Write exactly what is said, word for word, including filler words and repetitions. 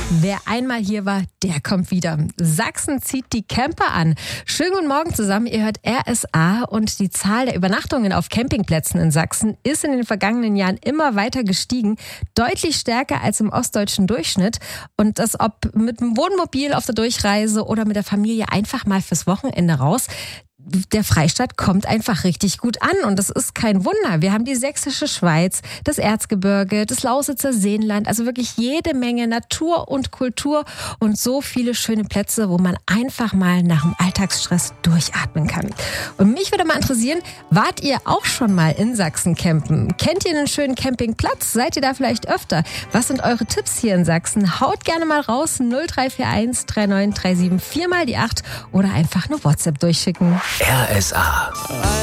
Wer einmal hier war, der kommt wieder. Sachsen zieht die Camper an. Schönen guten Morgen zusammen, ihr hört R S A und die Zahl der Übernachtungen auf Campingplätzen in Sachsen ist in den vergangenen Jahren immer weiter gestiegen. Deutlich stärker als im ostdeutschen Durchschnitt. Und das ob mit dem Wohnmobil auf der Durchreise oder mit der Familie einfach mal fürs Wochenende raus. Der Freistaat kommt einfach richtig gut an und das ist kein Wunder. Wir haben die sächsische Schweiz, das Erzgebirge, das Lausitzer Seenland, also wirklich jede Menge Natur und Kultur und so viele schöne Plätze, wo man einfach mal nach dem Alltagsstress durchatmen kann. Und mich würde mal interessieren, wart ihr auch schon mal in Sachsen campen? Kennt ihr einen schönen Campingplatz? Seid ihr da vielleicht öfter? Was sind eure Tipps hier in Sachsen? Haut gerne mal raus, null drei vier eins drei neun drei sieben vier mal die acht oder einfach eine WhatsApp durchschicken. R S A